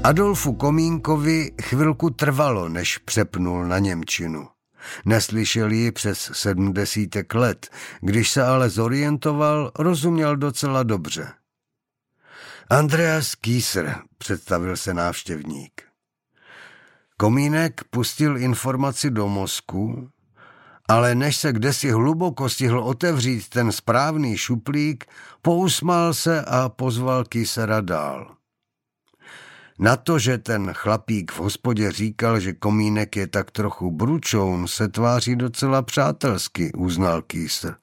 Adolfu Komínkovi chvilku trvalo, než přepnul na němčinu. Neslyšel ji přes 70 let, když se ale zorientoval, rozuměl docela dobře. Andreas Kieser, představil se návštěvník. Komínek pustil informaci do mozku, ale než se kdesi hluboko stihl otevřít ten správný šuplík, pousmál se a pozval Kiesera dál. Na to, že ten chlapík v hospodě říkal, že Komínek je tak trochu bručoun, se tváří docela přátelsky, uznal Kieser.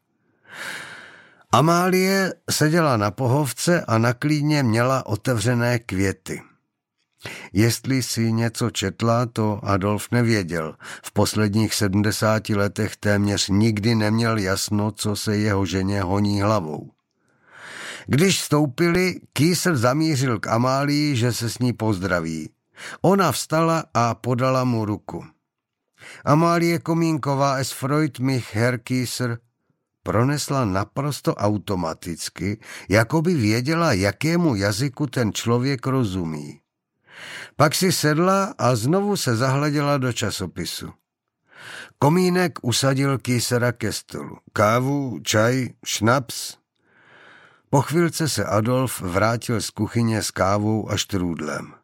Amálie seděla na pohovce a na klíně měla otevřené květy. Jestli si něco četla, to Adolf nevěděl. V posledních 70 letech téměř nikdy neměl jasno, co se jeho ženě honí hlavou. Když vstoupili, Kieser zamířil k Amálii, že se s ní pozdraví. Ona vstala a podala mu ruku. Amálie Komínková, es freut mich, Herr Kieser, pronesla naprosto automaticky, jako by věděla, jakému jazyku ten člověk rozumí. Pak si sedla a znovu se zahleděla do časopisu. Komínek usadil Kiesera ke stolu. Kávu, čaj, šnaps. Po chvilce se Adolf vrátil z kuchyně s kávou a štrůdlem.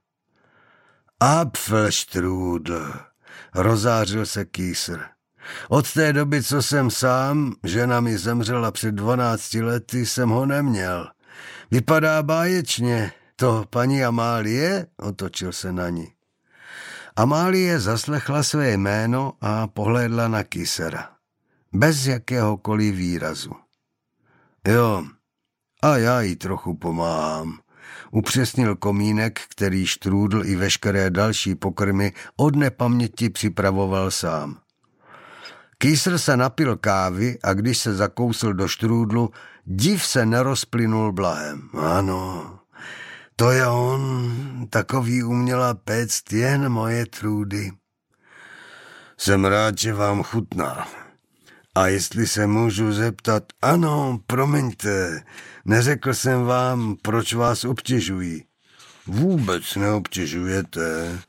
Apfelstrudel, rozářil se Kieser. Od té doby, co jsem sám, žena mi zemřela před 12 lety, jsem ho neměl. Vypadá báječně. To paní Amálie? Otočil se na ní. Amálie zaslechla své jméno a pohlédla na Kiesera. Bez jakéhokoliv výrazu. Jo, a já jí trochu pomáhám, upřesnil Komínek, který štrůdl i veškeré další pokrmy od nepaměti připravoval sám. Kieser se napil kávy a když se zakousl do štrůdlu, div se nerozplynul blahem. Ano, to je on, takový uměla péct jen moje trůdy. Jsem rád, že vám chutná. A jestli se můžu zeptat, ano, promiňte, neřekl jsem vám, proč vás obtěžují. Vůbec neobtěžujete.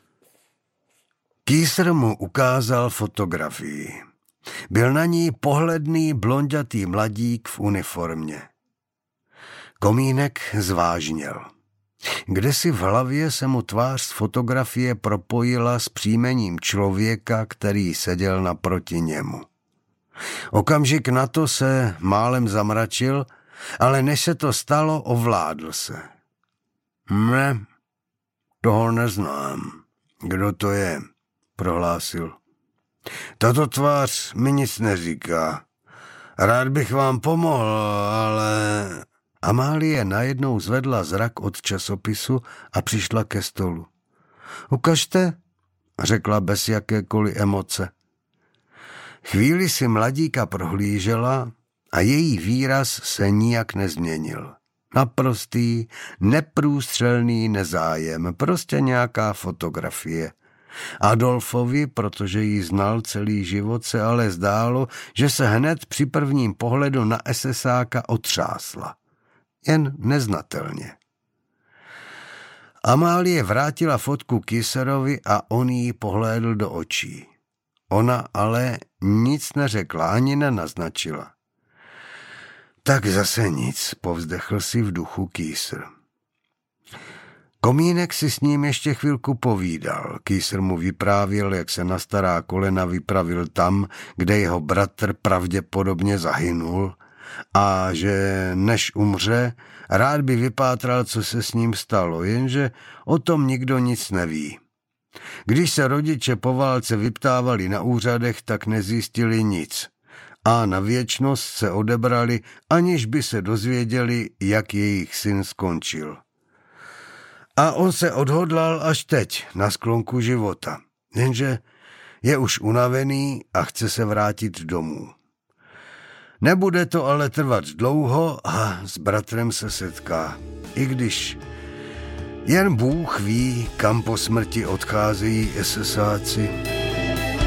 Kieser mu ukázal fotografii. Byl na ní pohledný blonďatý mladík v uniformě. Komínek zvážněl. Kdesi v hlavě se mu tvář z fotografie propojila s příjmením člověka, který seděl naproti němu. Okamžik na to se málem zamračil, ale než se to stalo, ovládl se. Ne, toho neznám. Kdo to je? Prohlásil. Tato tvář mi nic neříká. Rád bych vám pomohl, ale... Amálie najednou zvedla zrak od časopisu a přišla ke stolu. Ukažte, řekla bez jakékoliv emoce. Chvíli si mladíka prohlížela a její výraz se nijak nezměnil. Naprostý, neprůstřelný nezájem, prostě nějaká fotografie. Adolfovi, protože ji znal celý život, se ale zdálo, že se hned při prvním pohledu na SSáka otřásla. Jen neznatelně. Amálie vrátila fotku Kieserovi a on jí pohlédl do očí. Ona ale nic neřekla, ani nenaznačila. Tak zase nic, povzdechl si v duchu Kieser. Komínek si s ním ještě chvilku povídal. Kieser mu vyprávěl, jak se na stará kolena vypravil tam, kde jeho bratr pravděpodobně zahynul a že než umře, rád by vypátral, co se s ním stalo, jenže o tom nikdo nic neví. Když se rodiče po válce vyptávali na úřadech, tak nezjistili nic a na věčnost se odebrali, aniž by se dozvěděli, jak jejich syn skončil. A on se odhodlal až teď, na sklonku života, jenže je už unavený a chce se vrátit domů. Nebude to ale trvat dlouho a s bratrem se setká, i když jen Bůh ví, kam po smrti odcházejí SSáci.